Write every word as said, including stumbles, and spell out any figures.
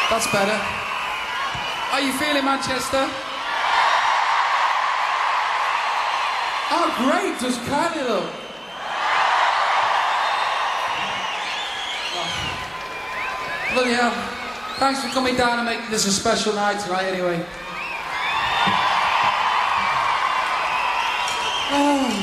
That's better. How you feeling, Manchester? Oh, great. Does Kylie look? Oh. Bloody hell. Thanks for coming down and making this a special night tonight, anyway. Oh.